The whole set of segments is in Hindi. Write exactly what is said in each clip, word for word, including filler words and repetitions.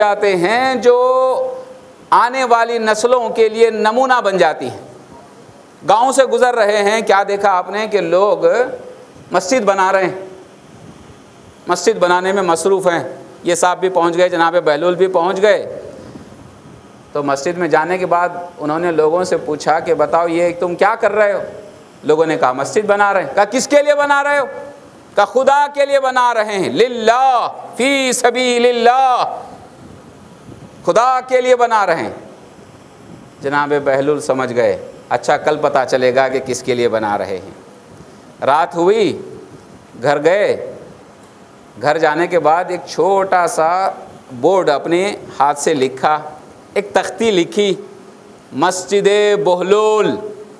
जाते हैं जो आने वाली नस्लों के लिए नमूना बन जाती हैं। गांव से गुजर रहे हैं, क्या देखा आपने कि लोग मस्जिद बना रहे हैं, मस्जिद बनाने में मसरूफ़ हैं। ये साहब भी पहुंच गए, जनाब बहलूल भी पहुंच गए। तो मस्जिद में जाने के बाद उन्होंने लोगों से पूछा कि बताओ ये तुम क्या कर रहे हो? लोगों ने कहा मस्जिद बना रहे हैं। कहा किसके लिए बना रहे हो? कहा खुदा के लिए बना रहे हैं, लिल्लाह फी सबीलिल्लाह, खुदा के लिए बना रहे हैं। जनाब बहलूल समझ गए, अच्छा कल पता चलेगा कि किसके लिए बना रहे हैं। रात हुई, घर गए। घर जाने के बाद एक छोटा सा बोर्ड अपने हाथ से लिखा, एक तख्ती लिखी, मस्जिद बहलूल।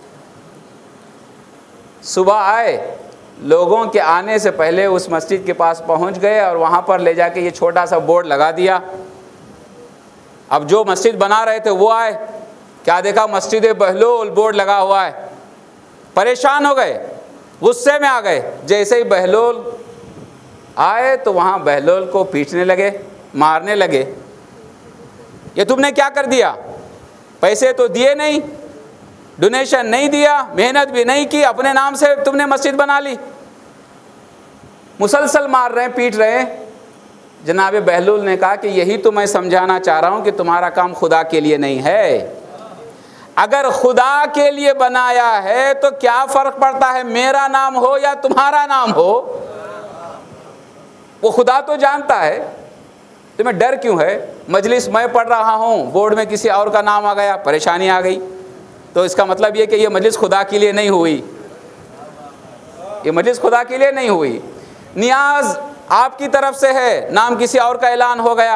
सुबह आए, लोगों के आने से पहले उस मस्जिद के पास पहुंच गए और वहाँ पर ले जाके ये छोटा सा बोर्ड लगा दिया। अब जो मस्जिद बना रहे थे वो आए, क्या देखा मस्जिद बहलूल बोर्ड लगा हुआ है। परेशान हो गए, गुस्से में आ गए। जैसे ही बहलूल आए तो वहाँ बहलूल को पीटने लगे, मारने लगे। ये तुमने क्या कर दिया? पैसे तो दिए नहीं, डोनेशन नहीं दिया, मेहनत भी नहीं की, अपने नाम से तुमने मस्जिद बना ली। मुसलसल मार रहे हैं, पीट रहे हैं। जनाब बहलूल ने कहा कि यही तो मैं समझाना चाह रहा हूँ कि तुम्हारा काम खुदा के लिए नहीं है। अगर खुदा के लिए बनाया है तो क्या फ़र्क पड़ता है मेरा नाम हो या तुम्हारा नाम हो? वो खुदा तो जानता है। तुम्हें डर क्यों है? मजलिस मैं पढ़ रहा हूँ, बोर्ड में किसी और का नाम आ गया, परेशानी आ गई, तो इसका मतलब ये कि ये मजलिस खुदा के लिए नहीं हुई, ये मजलिस खुदा के लिए नहीं हुई। नियाज आपकी तरफ से है, नाम किसी और का ऐलान हो गया।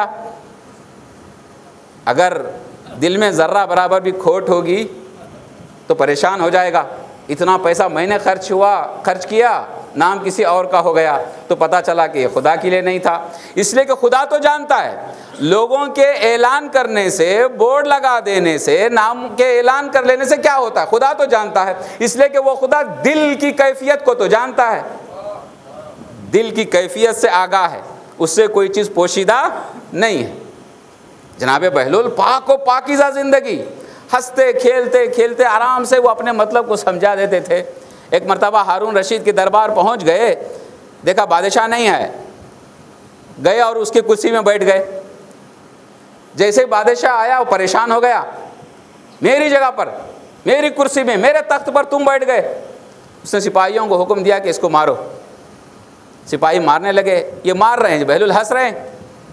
अगर दिल में ज़र्रा बराबर भी खोट होगी तो परेशान हो जाएगा। इतना पैसा मैंने खर्च हुआ खर्च किया, नाम किसी और का हो गया तो पता चला कि ये खुदा के लिए नहीं था। इसलिए कि खुदा तो जानता है, लोगों के ऐलान करने से, बोर्ड लगा देने से, नाम के ऐलान कर लेने से क्या होता है? खुदा तो जानता है। इसलिए कि वो खुदा दिल की कैफियत को तो जानता है, दिल की कैफियत से आगाह है, उससे कोई चीज़ पोशीदा नहीं है। जनाब बहलूल पाक व पाकीज़ा ज़िंदगी, हंसते खेलते खेलते आराम से वो अपने मतलब को समझा देते थे। एक मरतबा हारून रशीद के दरबार पहुंच गए, देखा बादशाह नहीं है, गए और उसकी कुर्सी में बैठ गए। जैसे ही बादशाह आया वो परेशान हो गया, मेरी जगह पर, मेरी कुर्सी में, मेरे तख्त पर तुम बैठ गए। उसने सिपाहियों को हुक्म दिया कि इसको मारो। सिपाही मारने लगे, ये मार रहे हैं, बहलूल हंस रहे हैं,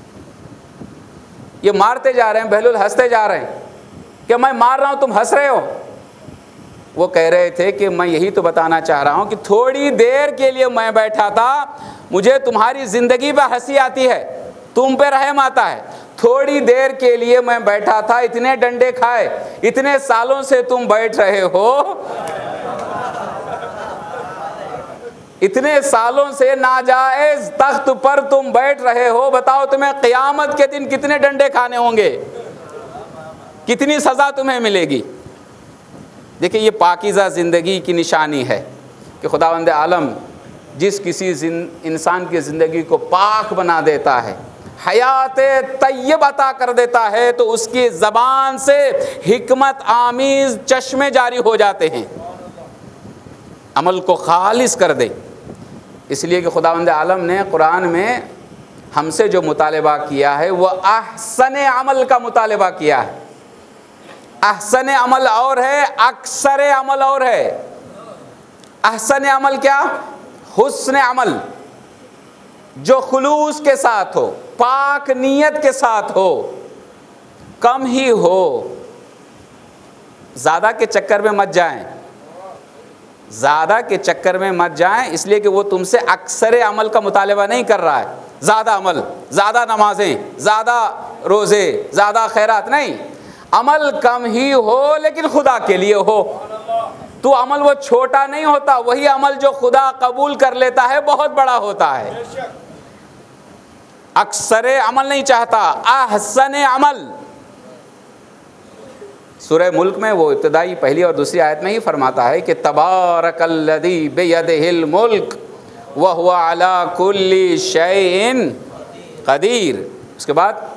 ये मारते जा रहे हैं, बहलूल हंसते जा रहे हैं कि मैं मार रहा हूँ तुम हंस रहे हो। वो कह रहे थे कि मैं यही तो बताना चाह रहा हूँ कि थोड़ी देर के लिए मैं बैठा था, मुझे तुम्हारी ज़िंदगी पर हंसी आती है, तुम पे रहम आता है। थोड़ी देर के लिए मैं बैठा था, इतने डंडे खाए, इतने सालों से तुम बैठ रहे हो, इतने सालों से नाजायज तख्त पर तुम बैठ रहे हो। बताओ तुम्हें क़यामत के दिन कितने डंडे खाने होंगे, कितनी सज़ा तुम्हें मिलेगी। देखिए ये पाकीज़ा ज़िंदगी की निशानी है कि खुदावंद आलम जिस किसी इंसान की ज़िंदगी को पाक बना देता है, हयात तय्यब अता कर देता है, तो उसकी ज़बान से हिकमत आमीज़ चश्मे जारी हो जाते हैं, अमल को खालिस कर दे। इसलिए कि खुदावंद आलम ने कुरान में हमसे जो मुतालबा किया है वह अहसन अमल का मुतालबा किया है। अहसन अमल और है, अक्सर अमल और है। अहसन अमल क्या? हुस्न अमल, जो खुलूस के साथ हो, पाक नीयत के साथ हो, कम ही हो, ज़्यादा के चक्कर में मत जाएं, ज़्यादा के चक्कर में मत जाएं। इसलिए कि वो तुमसे अक्सर अमल का मुतालबा नहीं कर रहा है, ज़्यादा अमल, ज़्यादा नमाजें, ज़्यादा रोज़े, ज़्यादा खैरात नहीं। अमल कम ही हो लेकिन खुदा के लिए हो, तो अमल वो छोटा नहीं होता, वही अमल जो खुदा कबूल कर लेता है बहुत बड़ा होता है। अक्सर अमल नहीं चाहता, अहसन अमल। सूरह मुल्क में वो इब्तिदाई पहली और दूसरी आयत में ही फरमाता है कि तबारकल्लज़ी बियदिहिल मुल्क व हुवा अला कुल्ली शैइन कदीर। उसके बाद